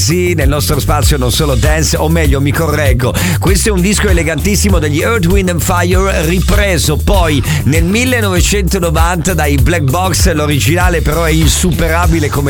Sì, nel nostro spazio non solo dance, o meglio mi correggo, questo è un disco elegantissimo degli Earth, Wind and Fire, ripreso poi nel 1990 dai Black Box. L'originale però è insuperabile come